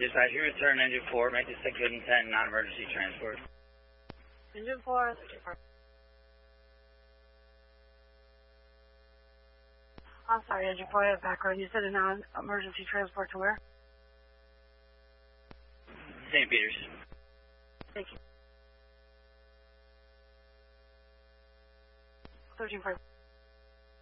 Dispatch, you return engine 4, make this a good intent, non-emergency transport. Engine 4, 34. I'm sorry, Engine 4, I have background. You said a non-emergency transport to where? St. Peter's. Thank you. 13.5.